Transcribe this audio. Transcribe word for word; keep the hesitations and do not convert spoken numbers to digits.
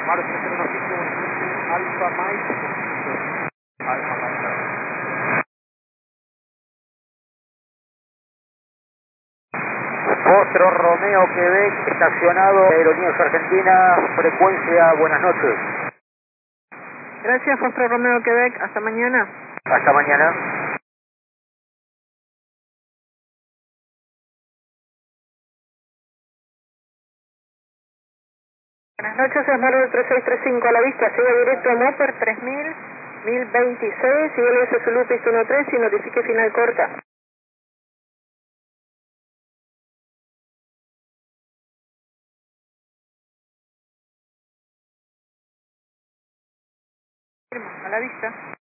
Marcha cero uno cinco, Alfa Mike, Alfa Mike. Fostro Romeo Quebec, estacionado Aerolíneas Argentina, frecuencia, buenas noches. Gracias, Fostro Romeo Quebec, hasta mañana. Hasta mañana. Buenas noches, es Marvel tres seis tres cinco a la vista, sigue directo a Mopper tres mil, mil veintiséis, y L S Zulu pista uno tres y notifique final corta. A la vista.